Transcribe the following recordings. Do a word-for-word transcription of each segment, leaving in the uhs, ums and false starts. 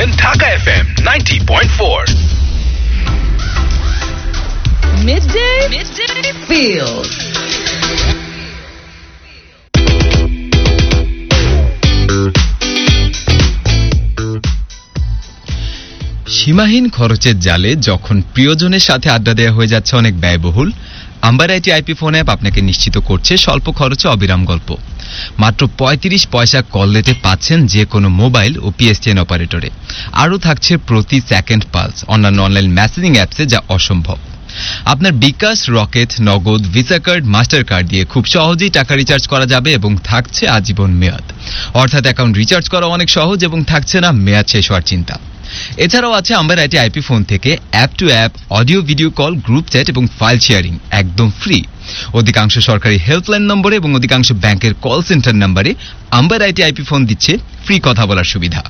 on Dhaka F M ninety point four. Midday, midday feels. সীমাহীন খরচের জালে যখন প্রিয়জনের সাথে আড্ডা দেওয়া হয়ে যাচ্ছে অনেক ব্যয়বহুল, amber IT IP phone app আপনাকে নিশ্চিত করছে স্বল্প খরচে অবিরাম গল্প। মাত্র পঁয়ত্রিশ পয়সা কল রেটে পাচ্ছেন যে কোনো মোবাইল ও পিএসটিএন অপারেটরে। আরও থাকছে প্রতি সেকেন্ড পালস অন্যান্য অনলাইন মেসেজিং অ্যাপসে, যা অসম্ভব। আপনার বিকাশ, রকেট, নগদ, ভিসা কার্ড, মাস্টার কার্ড দিয়ে খুব সহজেই টাকা রিচার্জ করা যাবে এবং থাকছে আজীবন মেয়াদ। অর্থাৎ অ্যাকাউন্ট রিচার্জ করা অনেক সহজ এবং থাকছে না মেয়াদ শেষ হওয়ার চিন্তা। এছাড়াও আছে আম্বার আইটি আইপি ফোন থেকে app two app audio video call, group chat এবং ফাইল শেয়ারিং একদম ফ্রি। অধিকাংশ সরকারি হেল্পলাইন নম্বরে এবং অধিকাংশ ব্যাংকের কল সেন্টার নম্বরে আম্বার আইটি আইপি ফোন দিচ্ছে ফ্রি কথা বলার সুবিধা।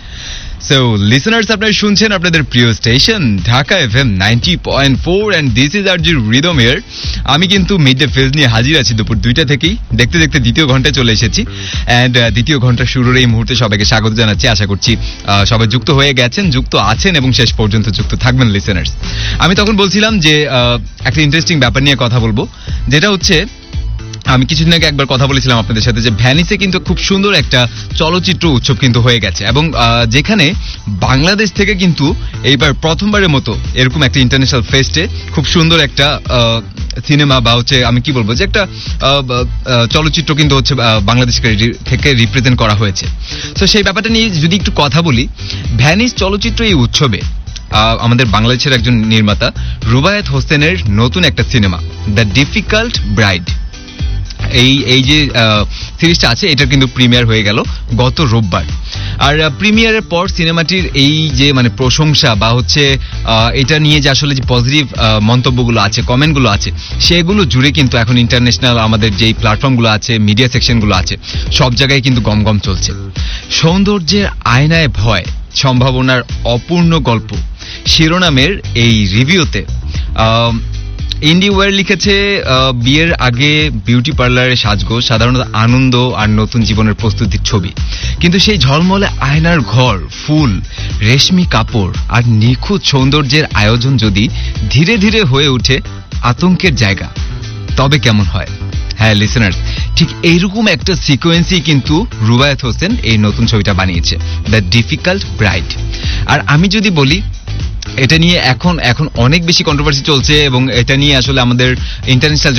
সো লিসেনার্স, আপনারা শুনছেন আপনাদের প্রিয় station Dhaka F M ninety point four and this is R G rhythm here. আমি কিন্তু মিড ডে ফেজ নিয়ে হাজির আছি দুপুর দুইটা থেকেই। দেখতে দেখতে দ্বিতীয় ঘন্টায় চলে এসেছি অ্যান্ড দ্বিতীয় ঘন্টা শুরুর এই মুহূর্তে সবাইকে স্বাগত জানাচ্ছি। আশা করছি সবাই যুক্ত হয়ে গেছেন, যুক্ত আছেন এবং শেষ পর্যন্ত যুক্ত থাকবেন লিসেনার্স। আমি তখন বলছিলাম যে একটা ইন্টারেস্টিং ব্যাপার নিয়ে কথা বলবো, যেটা হচ্ছে আমি কিছুদিন আগে একবার কথা বলেছিলাম আপনাদের সাথে যে ভ্যানিসে কিন্তু খুব সুন্দর একটা চলচ্চিত্র উৎসব কিন্তু হয়ে গেছে এবং যেখানে বাংলাদেশ থেকে কিন্তু এইবার প্রথমবারের মতো এরকম একটা ইন্টারন্যাশনাল ফেস্টে খুব সুন্দর একটা সিনেমা বা হচ্ছে আমি কি বলবো যে একটা চলচ্চিত্র কিন্তু হচ্ছে বাংলাদেশ থেকে রিপ্রেজেন্ট করা হয়েছে। তো সেই ব্যাপারটা নিয়ে যদি একটু কথা বলি, ভ্যানিস চলচ্চিত্র এই উৎসবে আমাদের বাংলাদেশের একজন নির্মাতা রুবায়েত হোসেনের নতুন একটা সিনেমা দ্য ডিফিকাল্ট ব্রাইড, এই এই যে সিরিজটা আছে এটার কিন্তু প্রিমিয়ার হয়ে গেল গত রোববার। আর প্রিমিয়ারের পর সিনেমাটির এই যে মানে প্রশংসা বা হচ্ছে এটা নিয়ে যে আসলে যে পজিটিভ মন্তব্যগুলো আছে, কমেন্টগুলো আছে, সেগুলো জুড়ে কিন্তু এখন ইন্টারন্যাশনাল আমাদের যেই প্ল্যাটফর্মগুলো আছে, মিডিয়া সেকশনগুলো আছে, সব জায়গায় কিন্তু গমগম চলছে। সৌন্দর্যের আয়নায় ভয়, সম্ভাবনার অপূর্ণ গল্প শিরোনামের এই রিভিউতে ইন্ডি ওয়ার লিখেছে, বিয়ের আগে বিউটি পার্লারে সাজগোজ সাধারণত আনন্দ আর নতুন জীবনের প্রস্তুতির ছবি, কিন্তু সেই ঝলমলে আয়নার ঘর, ফুল, রেশমি কাপড় আর নিখুঁত সৌন্দর্যের আয়োজন যদি ধীরে ধীরে হয়ে ওঠে আতঙ্কের জায়গা, তবে কেমন হয়? হ্যাঁ লিসেনার্স, ঠিক এইরকম একটা সিকোয়েন্সই কিন্তু রুবায়েত হোসেন এই নতুন ছবিটা বানিয়েছে, দ্য ডিফিকাল্ট ব্রাইড। আর আমি যদি বলি এটা নিয়ে এখন এখন অনেক বেশি কন্ট্রোভার্সি চলছে এবং এটা নিয়ে আসলে আমাদের ইন্টারন্যাশনাল